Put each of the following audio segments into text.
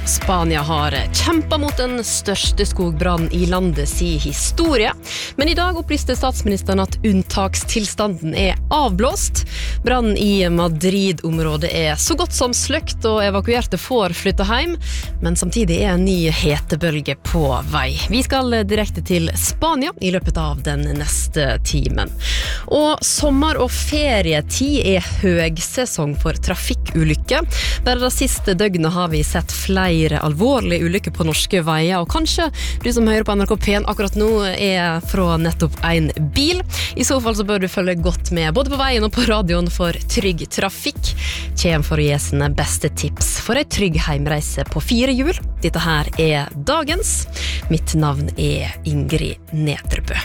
Spania har kjempet mot den største skogbrannen i landet sin historie, men i dag opplyste statsministeren at unntakstilstanden er avblåst. Brannen i Madrid-området er så godt som sløkt, og evakuerte får flytte hjem, men samtidig er en ny hetebølge på vei. Vi skal direkte til Spania i løpet av den neste timen. Og sommer- og ferietid er høgsesong for trafikkulykker. Der det siste døgnet har vi sett flere alvorlige ulykker på norske veier, og kanskje du som hører på NRK P1 akkurat nå er fra nettopp en bil. I så fall så bør du følge godt med, både på veien og på radioen, for Trygg Trafikk kjem for å gi sine beste tips for en trygg heimreise på 4 hjul. Dette her er dagens. Mitt navn er Ingrid Nedrebø.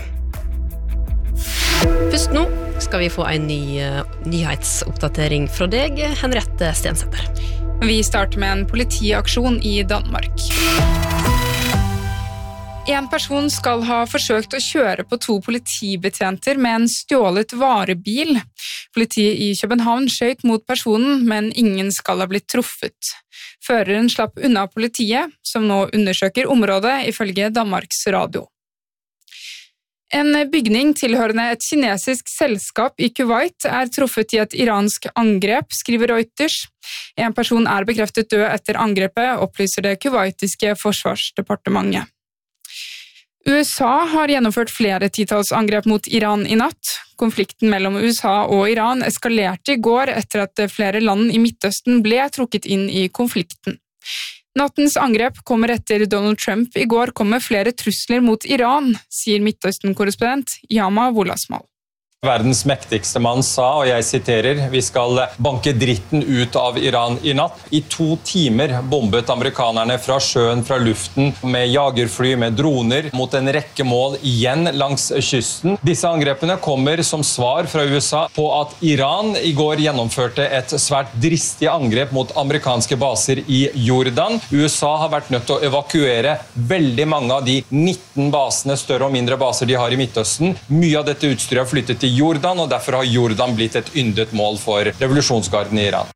Først nå skal vi få en ny nyhetsoppdatering fra deg, Henriette Stensæter. Vi starter med en politiaksjon i Danmark. En person skal ha forsøkt å kjøre på 2 politibetjenter med en stjålet varebil. Politiet i København skjøt mot personen, men ingen skal ha blitt truffet. Føreren slapp unna politiet, som nå undersøker området ifølge Danmarks Radio. En bygning tilhørende et kinesisk selskap i Kuwait er truffet i et iransk angrep, skriver Reuters. En person er bekreftet død etter angrepet, opplyser det kuwaitiske forsvarsdepartementet. USA har gjennomført flere titalls angrep mot Iran i natt. Konflikten mellom USA og Iran eskalerte i går etter at flere land i Midtøsten ble trukket inn i konflikten. Nattens angrep kommer etter Donald Trump i går kom med flere trusler mot Iran, sier Midtøsten-korrespondent Yama Wolasmal. Verdens mektigste mann sa, og jeg siterer, vi skal banke dritten ut av Iran i natt. I 2 timer bombet amerikanerne fra sjøen, fra luften, med jagerfly, med droner, mot en rekke mål igjen langs kysten. Disse angrepene kommer som svar fra USA på at Iran i går gjennomførte et svært dristig angrep mot amerikanske baser i Jordan. USA har vært nødt til å evakuere veldig mange av de 19 basene, større og mindre baser de har i Midtøsten. Mye av dette utstyret har flyttet til Jordan, og derfor har Jordan blitt et yndet mål for revolusjonsgarden i Iran.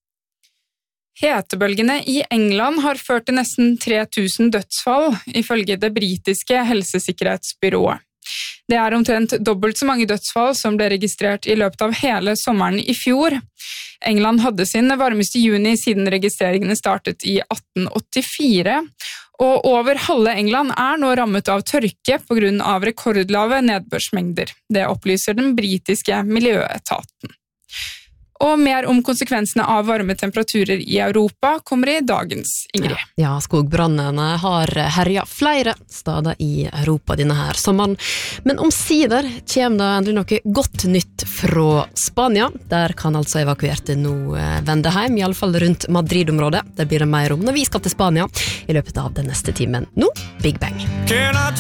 Hetebølgene i England har ført til nesten 3000 dødsfall, ifølge det britiske helsesikkerhetsbyrået. Det er omtrent dobbelt så mange dødsfall som ble registrert i løpet av hele sommeren i fjor. England hadde sin varmeste juni siden registreringene startet i 1884, og over halve England er nå rammet av tørke på grunn av rekordlave nedbørsmengder. Det opplyser den britiske miljøetaten. Og mer om konsekvensene av varme temperaturer i Europa kommer i dagens Ingrid. Ja, skogbrannene har herjet flere steder i Europa denne her sommeren. Men omsider kommer det endelig noe godt nytt fra Spania. Der kan altså evakuerte nå vende hjem, i alle fall rundt Madrid-området. Det blir det mer om når vi skal til Spania i løpet av den neste timen. Nå, Big Bang.